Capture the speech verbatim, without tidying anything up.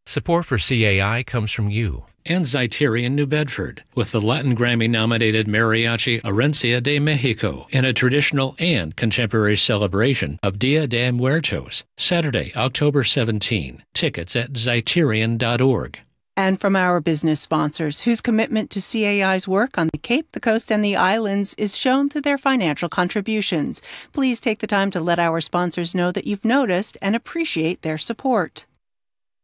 Support for C A I comes from you and Zyterion New Bedford, with the Latin Grammy-nominated Mariachi Herencia de Mexico in a traditional and contemporary celebration of Dia de Muertos, Saturday, October seventeenth. Tickets at zyterion dot org. And from our business sponsors, whose commitment to C A I's work on the Cape, the Coast, and the islands is shown through their financial contributions. Please take the time to let our sponsors know that you've noticed and appreciate their support.